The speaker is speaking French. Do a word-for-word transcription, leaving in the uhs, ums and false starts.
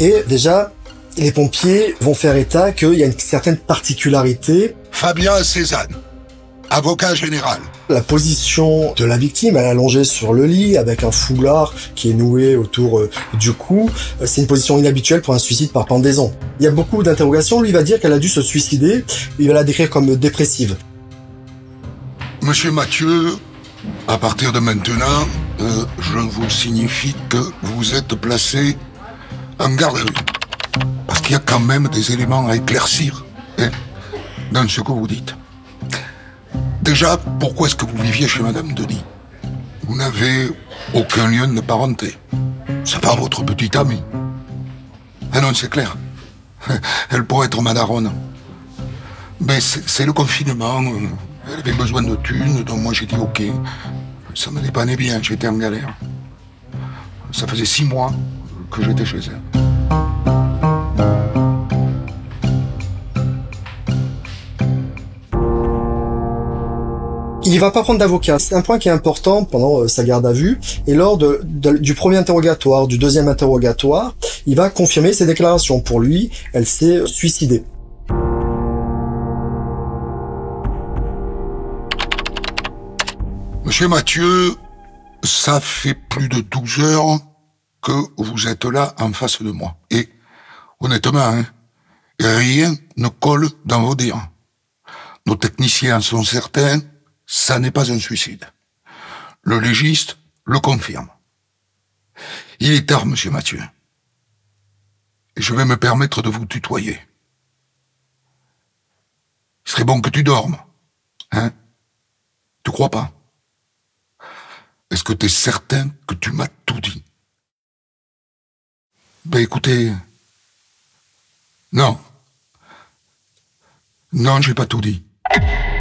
Et déjà, les pompiers vont faire état qu'il y a une certaine particularité. Fabien Cézanne, avocat général. La position de la victime, elle est allongée sur le lit avec un foulard qui est noué autour euh, du cou. Euh, c'est une position inhabituelle pour un suicide par pendaison. Il y a beaucoup d'interrogations. Lui, il va dire qu'elle a dû se suicider. Il va la décrire comme dépressive. Monsieur Mathieu, à partir de maintenant, euh, je vous signifie que vous êtes placé en garde à vue. Parce qu'il y a quand même des éléments à éclaircir hein, dans ce que vous dites. Déjà, pourquoi est-ce que vous viviez chez Madame Denis? Vous n'avez aucun lien de parenté. C'est pas votre petite amie. Ah non, c'est clair. Elle pourrait être ma daronne. Mais c'est, c'est le confinement. Elle avait besoin de thunes, donc moi j'ai dit ok. Ça me dépannait bien, j'étais en galère. Ça faisait six mois que j'étais chez elle. Il va pas prendre d'avocat. C'est un point qui est important pendant euh, sa garde à vue. Et lors de, de, du premier interrogatoire, du deuxième interrogatoire, il va confirmer ses déclarations. Pour lui, elle s'est suicidée. Monsieur Mathieu, ça fait plus de douze heures que vous êtes là en face de moi. Et honnêtement, hein, rien ne colle dans vos dires. Nos techniciens en sont certains, ça n'est pas un suicide. Le légiste le confirme. Il est tard, monsieur Mathieu. Et je vais me permettre de vous tutoyer. Il serait bon que tu dormes. Hein? Tu crois pas? Est-ce que tu es certain que tu m'as tout dit? Ben écoutez... Non. Non, j'ai pas tout dit.